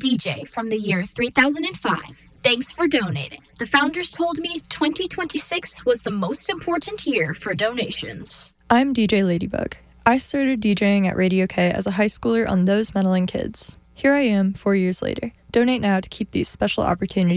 DJ from the year 3005. Thanks for donating. The founders told me 2026 was the most important year for donations. I'm DJ Ladybug. I started DJing at Radio K as a high schooler on Those Meddling Kids. Here I am 4 years later. Donate now to keep these special opportunities